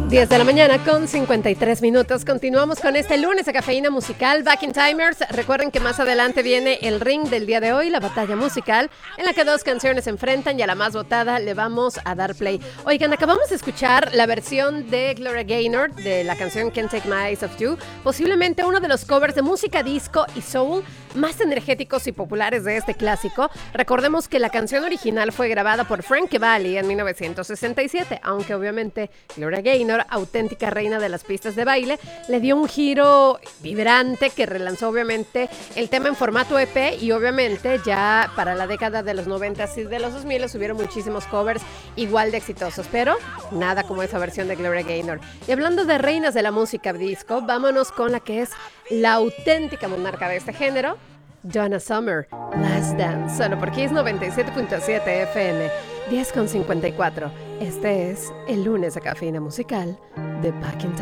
10 de la mañana con 53 minutos. Continuamos con este lunes de Cafeína Musical, Back in Timers. Recuerden que más adelante viene el ring del día de hoy, la batalla musical, en la que dos canciones se enfrentan y a la más votada le vamos a dar play. Oigan, acabamos de escuchar la versión de Gloria Gaynor de la canción Can't Take My Eyes Off You, posiblemente uno de los covers de música disco y soul más energéticos y populares de este clásico. Recordemos que la canción original fue grabada por Frankie Valli en 1967, aunque obviamente Gloria Gaynor, auténtica reina de las pistas de baile, le dio un giro vibrante que relanzó obviamente el tema en formato EP y obviamente ya para la década de los 90 y de los 2000 hubieron muchísimos covers igual de exitosos, pero nada como esa versión de Gloria Gaynor. Y hablando de reinas de la música disco, vámonos con la que es la auténtica monarca de este género, Donna Summer, Last Dance, solo por Kiss 97.7 FM, 10:54. Este es el lunes de Cafeína Musical de Back in Time.